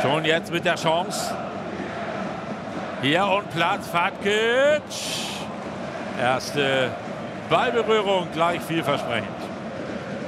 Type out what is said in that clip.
Schon jetzt mit der Chance. Hier und Platz, Fatkic. Erste Ballberührung, gleich vielversprechend.